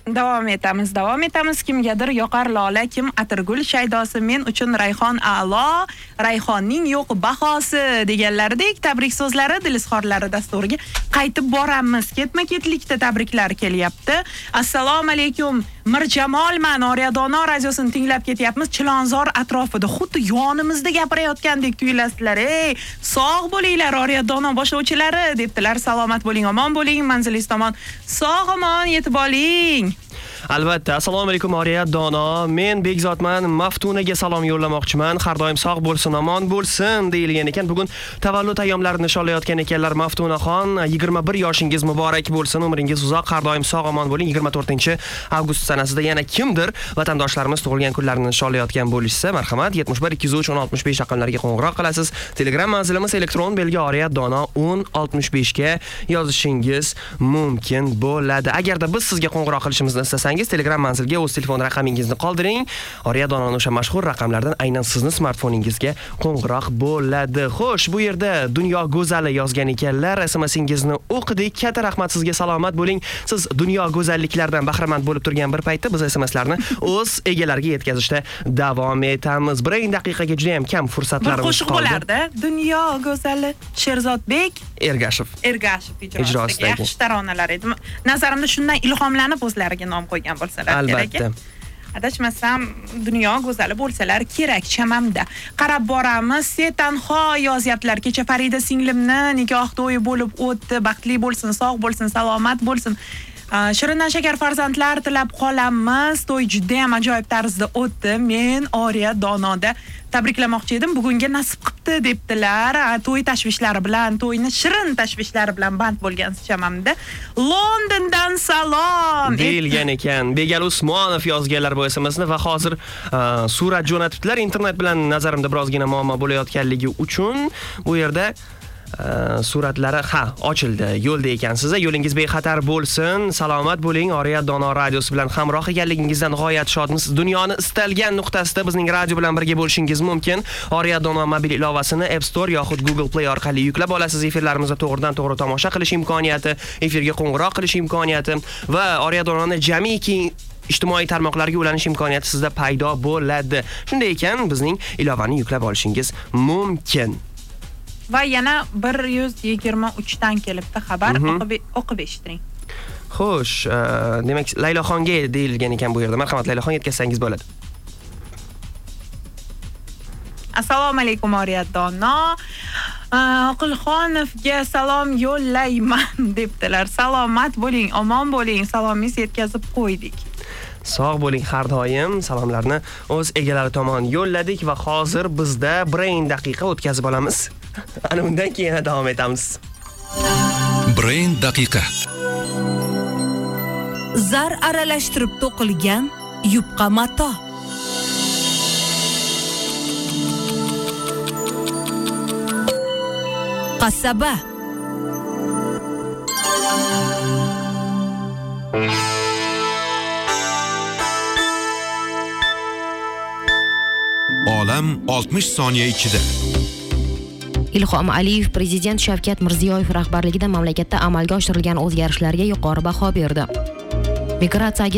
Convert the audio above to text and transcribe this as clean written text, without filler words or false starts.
Davom etamiz. Kimgadir yoqar lola, kim atirgul shaydosi, men uchun rayhon a'lo, rayhonning yo'q bahosi deganlaridek tabrik so'zlari Dilizxorlari dasturiga qaytib boramiz. Ketma-ketlikda tabriklar kelyapti. Assalomu alaykum. Mirjamolman, Oriyadono radiosini tinglab ketyapmiz. Chilonzor atrofida xuddi yonimizda gapirayotgandek tuyulasizlar. Ey, sog' bo'linglar Oriyadono boshlovchilari debdilar. Salomat bo'ling, omon bo'ling, manzilingiz tomon sog' omon yetib oling. Albatta, assalomu alaykum Oriyadono. Men Bekzodman, Maftunaga salom yo'llamoqchiman. Har doim sog' bo'lsin, omon bo'lsin deyilgan ekan. Bugun tavallud ayyomlarini nishonlayotgan ekanlar. Maftunaxon, 21 yoshingiz muborak bo'lsin. Umringiz uzoq, har doim sog' omon bo'ling. 24-avgust sanasida yana kimdir vatandoshlarimiz tug'ilgan kunlarini nishonlayotgan bo'lishsa, marhamat 71 203 1065 raqamlariga qo'ng'iroq qilasiz. Telegram manzilimiz elektron belgi Oriyadono 1065 ga yozishingiz mumkin bo'ladi. Agarda biz sizga qo'ng'iroq qilishimizni istasangiz, Telegram manzilga o'z telefon raqamingizni qoldiring. Oriyadononing o'sha mashhur raqamlardan aynan sizni smartfoningizga qo'ng'iroq bo'ladi. Xo'sh, bu yerda Dunyo go'zali yozgan ekanlar. SMS-ingizni o'qidik. Katta rahmat sizga, salomat bo'ling. Siz dunyo go'zalliklaridan bahramand bo'lib turgan bir paytda biz SMS-larni o'z egalariga yetkazishda davom etamiz. Birin daqiqaga juda ham kam fursatlarimiz qoldi. Bir qo'shiq bo'lardi. Dunyo go'zali Sherzodbek Ergashev ijrosidagi yaxshi taronalar edi. Nazarimda shundan ilhomlanib o'zlariga nom qo'ygan bo'lsalar kerak. Albatta. Adashmasam, dunyo go'zali bo'lsalar kerak chamamda. Qarab boramiz. Setanxo yozyaptilar. Kecha Farida singlimni nikoh to'yi bo'lib o'tdi. Baxtli bo'lsin, sog' bo'lsin, salomat bo'lsin. Shirindan shakar farzandlar tilab qolamiz. To'y juda ham ajoyib tarzda o'tdi. Men Oriyadonoda tabriklamoqchi edim. Bugunga nasib qildi debdilar. To'y tashvishlari bilan, to'yni shirin tashvishlari bilan band bo'lgan chamamda. Londondan salom deyilgan ekan. Begal Usmonov yozganlar bu SMSni va hozir surat jo'natibdilar. Internet bilan nazarimda birozgina muammo bo'layotganligi uchun bu yerda suratlari ochildi. Yo'lda ekansiz. Yo'lingiz bexatar bo'lsin. Salomat bo'ling. Oriyadono radiosi bilan hamroh ekanligingizdan g'oyat shodmiz. Dunyoni istalgan nuqtasida bizning radio bilan birga bo'lishingiz mumkin. Oriyadono mobil ilovasini App Store yoxud Google Play orqali yuklab olasiz. Efirlarimizni to'g'ridan-to'g'ri tomosha qilish imkoniyati, efirga qo'ng'iroq qilish imkoniyati va Oriyadononi jamiki ijtimoiy tarmoqlarga ulanish imkoniyati sizda paydo bo'ladi. Shunday ekan, bizning ilovani yuklab olishingiz mumkin. Va yana 123 dan kelibdi xabar. O'qib eshittiring. Xo'sh, demak Layloxonga deyilgan ekan bu yerda. Marhamat, Layloxon yetkazsangiz bo'ladi. Assalomu alaykum Oriyadono. Oqilxonovga salom yo'llayman debdilar. Salomat bo'ling, omon bo'ling. Salomingizni yetkazib qo'ydik. Sog' bo'ling har doim. Salomlarni o'z egalari tomon yo'lladik va hozir bizda Brain daqiqa o'tkazib olamiz. Ana undan keyin davom etamiz. Brain daqiqa. Zar aralashtirib to'qilgan yupqa mato. Qasaba. Olam 60 soniya ichida. Ilhom Aliyev prezident Shavkat Mirziyoyev rahbarligida mamlakatda amalga oshirilgan o'zgarishlarga yuqori baho berdi. Migratsiyaga